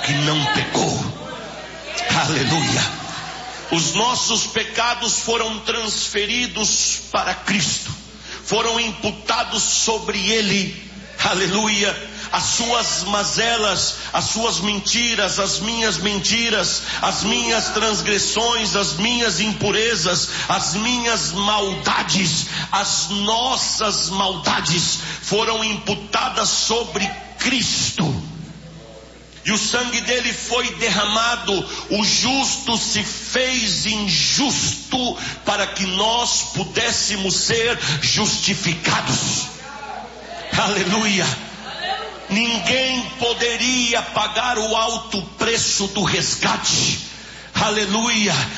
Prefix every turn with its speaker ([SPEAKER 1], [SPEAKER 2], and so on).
[SPEAKER 1] que não pecou. Aleluia. Os nossos pecados foram transferidos para Cristo, foram imputados sobre Ele. Aleluia. As suas mazelas, as suas mentiras, as minhas transgressões, as minhas impurezas, as minhas maldades, as nossas maldades foram imputadas sobre Cristo. E o sangue dele foi derramado, o justo se fez injusto para que nós pudéssemos ser justificados. Aleluia. Ninguém poderia pagar o alto preço do resgate. Aleluia.